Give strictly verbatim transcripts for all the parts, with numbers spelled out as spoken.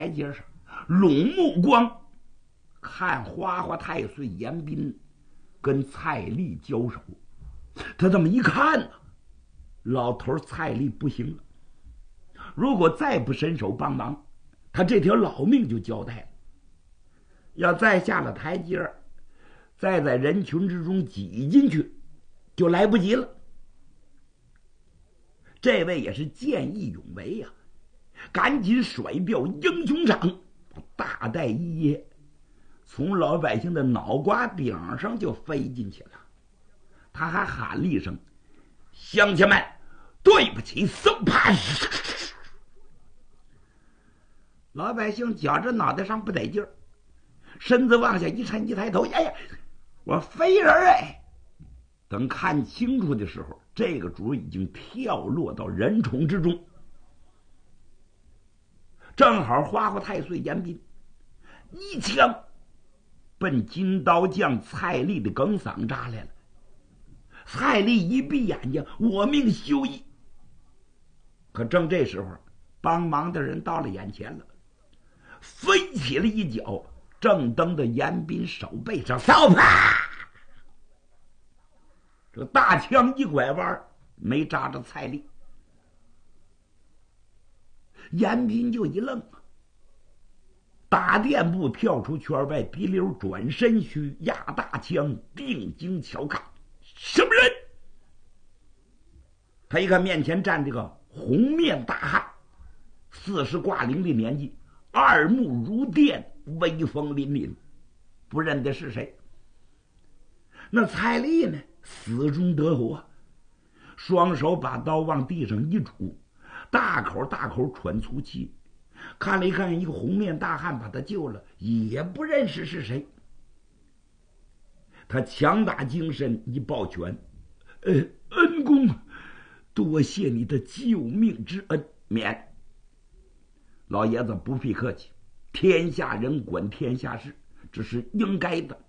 台阶上，拢目光看花花太岁严彬跟蔡丽交手。他这么一看呢、啊，老头蔡丽不行了，如果再不伸手帮忙，他这条老命就交代了。要再下了台阶，再在人群之中挤进去，就来不及了。这位也是见义勇为呀、啊，赶紧甩掉英雄掌，大带一耶，从老百姓的脑瓜顶上就飞进去了。他还喊了一声：“乡亲们，对不起！”嗖啪！老百姓觉着脑袋上不得劲儿，身子往下一沉，一抬头，哎呀，我飞人哎！等看清楚的时候，这个主已经跳落到人丛之中。正好花花太岁严彬一枪奔金刀将蔡丽的梗嗓扎来了。蔡丽一闭眼睛，我命休矣。可正这时候，帮忙的人到了眼前了，飞起了一脚，正蹬到严彬手背上，嗖啪！这大枪一拐弯，没扎着蔡丽。严彬就一愣啊，打垫步跳出圈外，鼻溜转身须压大枪，定睛瞧看，什么人？他一看面前站这个红面大汉，四十挂零的年纪，二目如电，威风凛凛，不认得是谁。那蔡丽呢，死中得活，双手把刀往地上一杵，大口大口喘粗气，看了一看一个红面大汉把他救了，也不认识是谁。他强打精神一抱拳：“呃，恩公，多谢你的救命之恩。”免，老爷子不必客气，天下人管天下事，这是应该的。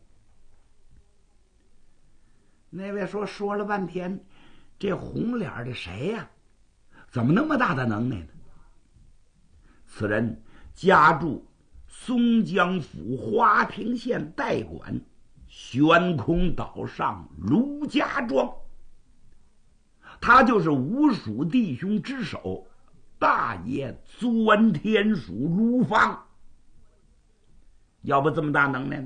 那位说说了半天，这红脸的谁呀、啊？怎么那么大的能耐呢？此人家住松江府花亭县代管悬空岛上卢家庄，他就是五蜀弟兄之首大爷钻天鼠卢方。要不这么大能耐呢？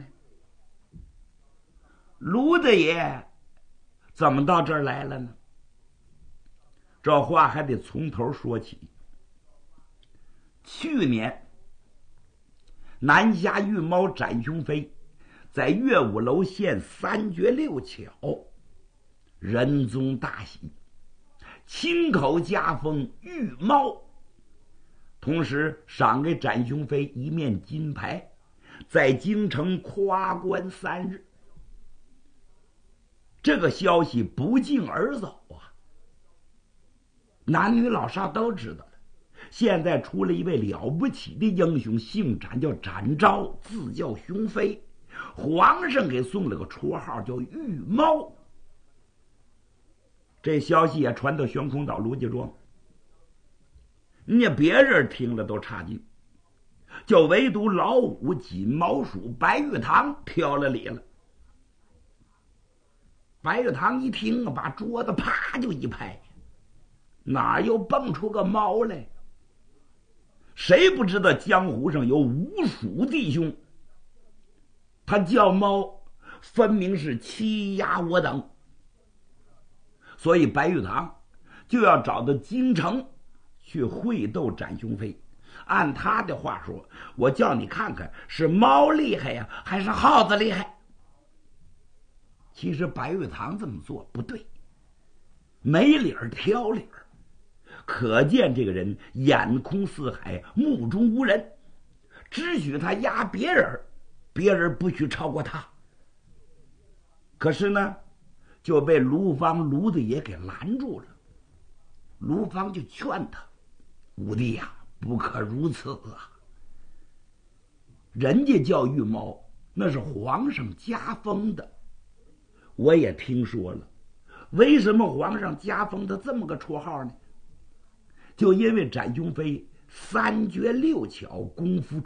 卢大爷怎么到这儿来了呢？这话还得从头说起。去年南下御猫展雄飞在岳武楼县三绝六巧，仁宗大喜，亲口加封御猫，同时赏给展雄飞一面金牌，在京城夸关三日。这个消息不胫而走啊，男女老少都知道了。现在出了一位了不起的英雄，姓展，叫展昭，字叫雄飞，皇上给送了个绰号叫御猫。这消息也传到悬空岛卢家庄，人家别人听了都差劲，就唯独老五锦毛鼠白玉堂挑了理了。白玉堂一听啊，把桌子啪就一拍，哪又蹦出个猫来？谁不知道江湖上有五鼠弟兄，他叫猫分明是欺压我等，所以白玉堂就要找到京城去会斗展雄飞。按他的话说，我叫你看看是猫厉害呀、啊，还是耗子厉害。其实白玉堂这么做不对，没理儿挑理儿，可见这个人眼空四海，目中无人，只许他压别人，别人不许超过他。可是呢，就被卢方卢大爷给拦住了。卢方就劝他：“五弟呀、啊，不可如此啊！人家叫御猫，那是皇上加封的。我也听说了，为什么皇上加封他这么个绰号呢？就因为展雄飞三绝六巧，功夫